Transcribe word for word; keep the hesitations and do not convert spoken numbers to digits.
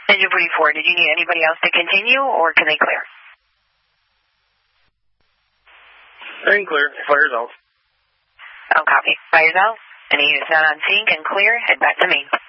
Engine forty-four, did you need anybody else to continue, or can they clear? I can clear. Fires out. Oh, copy. Fires out. Any units not on scene can clear. Head back to main.